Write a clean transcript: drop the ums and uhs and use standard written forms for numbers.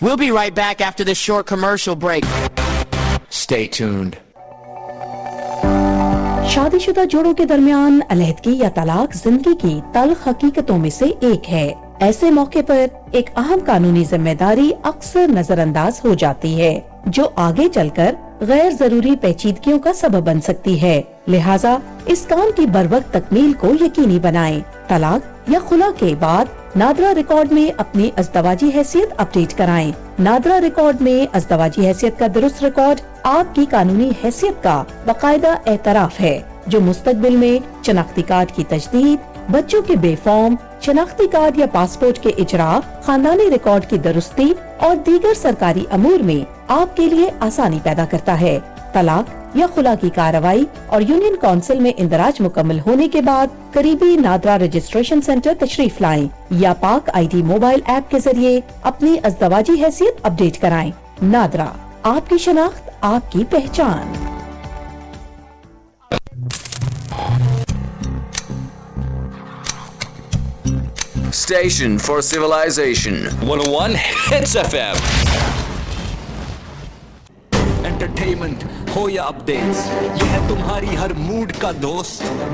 We'll be right back after this short commercial break. Stay tuned. शादीशुदा जोड़ों के दरमियान अलहदगी या तलाक जिंदगी की तल्ख हकीकतों में से एक है। ऐसे मौके पर एक अहम कानूनी जिम्मेदारी अक्सर नजरअंदाज हो जाती है, जो आगे चलकर गैर जरूरी पेचीदगियों का सबब बन सकती है। लिहाजा इस काम की बरवक्त तकमील को यकीनी बनाएं। तलाक या खुला के बाद नादरा रिकॉर्ड में अपनी अज़दवाजी हैसियत अपडेट कराएं। नादरा रिकॉर्ड में अज़दवाजी हैसियत का दुरुस्त रिकॉर्ड आपकी कानूनी हैसियत का बाकायदा एतराफ है, जो मुस्तकबिल में शनाख्ती कार्ड की तजदीद, बच्चों के बेफॉर्म शनाख्ती कार्ड या पासपोर्ट के इजरा, खानदानी रिकॉर्ड की दुरुस्ती और दीगर सरकारी अमूर में आपके लिए आसानी पैदा करता है। तलाक या खुला की कार्रवाई और यूनियन काउंसिल में इंदराज मुकम्मल होने के बाद करीबी नादरा रजिस्ट्रेशन सेंटर तशरीफ लाएं या पाक ID मोबाइल ऐप के जरिए अपनी अज़दवाजी हैसियत अपडेट कराएं। नादरा, आपकी शनाख्त, आपकी पहचान। Station for Civilization 101 Hits FM. Entertainment हो या अपडेट्स, ये है तुम्हारी हर मूड का दोस्त